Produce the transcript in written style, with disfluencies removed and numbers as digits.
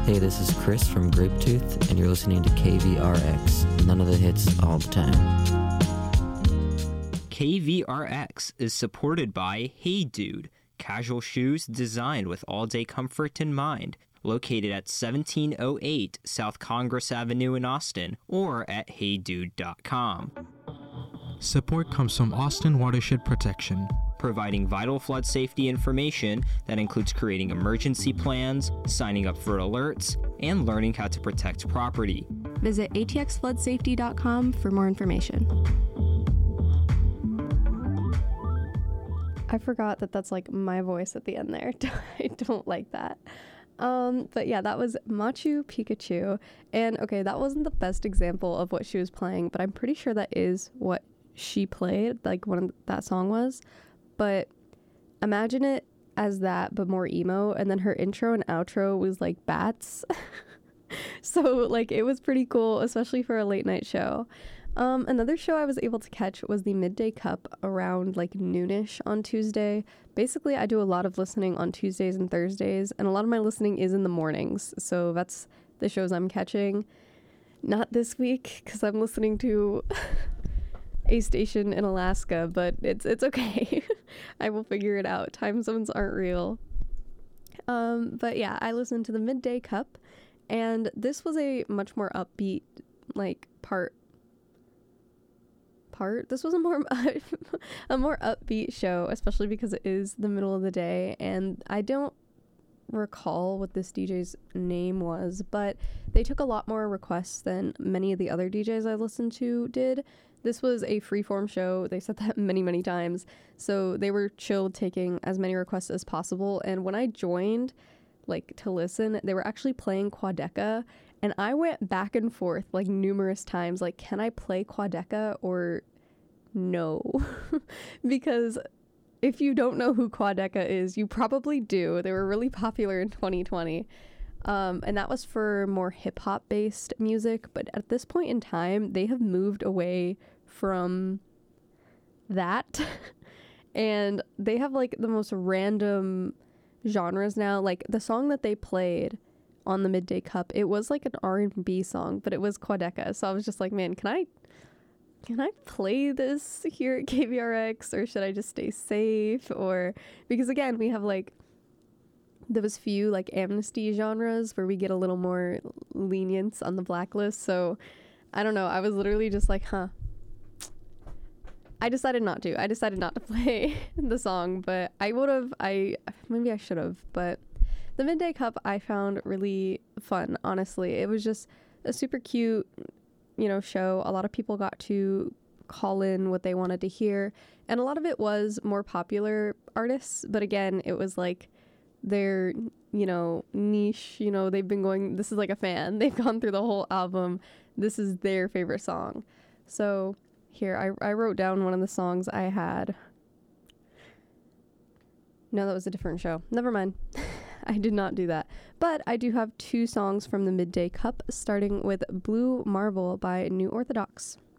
Hey, this is Chris from Grapetooth, and you're listening to KVRX. None of the hits all the time. KVRX is supported by Hey Dude, casual shoes designed with all-day comfort in mind. Located at 1708 South Congress Avenue in Austin, or at heydude.com. Support comes from Austin Watershed Protection, providing vital flood safety information that includes creating emergency plans, signing up for alerts, and learning how to protect property. Visit atxfloodsafety.com for more information. I forgot that that's like my voice at the end there. I don't like that. But yeah, that was Machu Pikachu. And okay, that wasn't the best example of what she was playing, but I'm pretty sure that is what she played, like that song was. But imagine it as that, but more emo. And then her intro and outro was like bats. So like it was pretty cool, especially for a late night show. Another show I was able to catch was the Midday Cup around like noonish on Tuesday. Basically, I do a lot of listening on Tuesdays and Thursdays, and a lot of my listening is in the mornings. So that's the shows I'm catching. Not this week, because I'm listening to a station in Alaska, but it's okay. I will figure it out. Time zones aren't real. But yeah, I listened to the Midday Cup, and this was a much more upbeat, like, part. This was a more upbeat show, especially because it is the middle of the day, and I don't recall what this DJ's name was, but they took a lot more requests than many of the other DJs I listened to did. This was a freeform show. They said that many times, so they were chill taking as many requests as possible. And when I joined, like, to listen, they were actually playing Quadeca, and I went back and forth like numerous times, like, can I play Quadeca or no? Because if you don't know who Quadeca is, you probably do. They were really popular in 2020. And that was for more hip-hop based music, but at this point in time, they have moved away from that. And they have like the most random genres now. Like the song that they played on the Midday Cup, it was like an R&B song, but it was Quadeca. So I was just like, man, can I play this here at KVRX, or should I just stay safe? Or because again, we have like those few like amnesty genres where we get a little more lenience on the blacklist. So I don't know. I was literally just like, I decided not to play the song, but maybe I should have. But the Midday Cup I found really fun, honestly. It was just a super cute, show. A lot of people got to call in what they wanted to hear, and a lot of it was more popular artists, but again, it was like their, niche, they've been going, this is like a fan. They've gone through the whole album. This is their favorite song. So here, I wrote down one of the songs I had. No, that was a different show. Never mind. I did not do that. But I do have two songs from the Midday Cup, starting with Blue Marble by New Orthodox.